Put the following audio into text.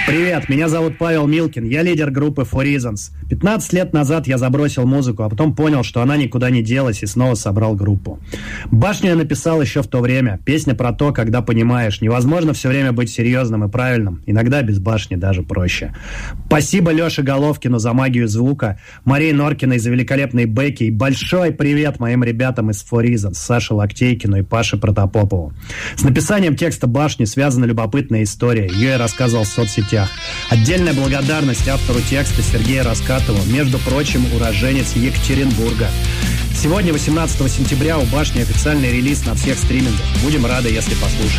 Привет, меня зовут Павел Милкин, я лидер группы Four Reasons. 15 лет назад я забросил музыку, а потом понял, что она никуда не делась, и снова собрал группу. «Башню» я написал еще в то время. Песня про то, когда понимаешь, невозможно все время быть серьезным и правильным. Иногда без башни даже проще. Спасибо Леше Головкину за магию звука, Марии Норкиной за великолепные бэки, и большой привет моим ребятам из Four Reasons, Саше Лактейкину и Паше Протопопову. С написанием текста «Башни» связана любопытная история. Ее я рассказывал в соцсетях. Отдельная благодарность автору текста Сергею Раскатову, между прочим, уроженец Екатеринбурга. Сегодня, 18 сентября, у «Башни» официальный релиз на всех стримингах. Будем рады, если послушаете.